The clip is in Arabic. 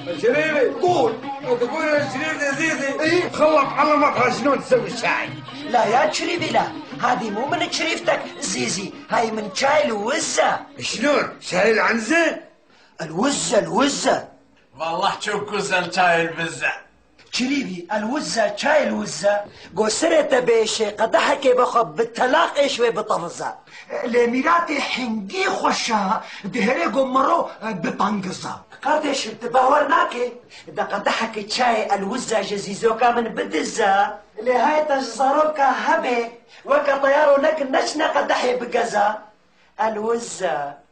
شريفي قول. تقول يا شريف يا زيزي ايه؟ خلط علمك شلون تسوي الشاي. لا يا شريفي لا، هذه مو من شريفتك زيزي، هاي من شاي الوزة. شلون؟ شاي العنزة؟ الوزة والله شوف كوزن شاي البزة. شريفي الوزة شاي الوزة قصرت بيش قدحك بخب بالتلاق شوي بطفزة لميراتي حنجي خوشها دهري قمرو ببانقزة قدش بتباورناكي دا قدحك شاي الوزة جزيزوكا من بدزة لهاي تجزروكا هبي وكا طيارو نك نشنا قدحي بقزة الوزة